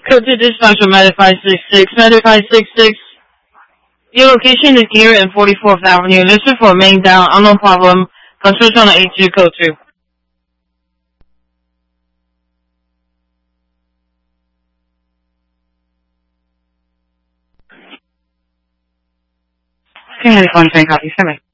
Code to dispatch from Medic 566. Medic 566. Your location is here in 44th Avenue. Listen for main down. Unknown problem. Construction on 82 code 2. Okay, 1 train copy. Send me.